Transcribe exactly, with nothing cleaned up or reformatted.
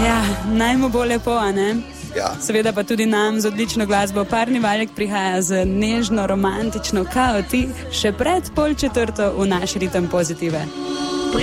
Ja, naj mu bo lepo, a ne? Ja. Seveda pa tudi nam z odlično glasbo. Parni valjak prihaja z nežno, romantično kao ti še pred pol četrto v naš ritem pozitive.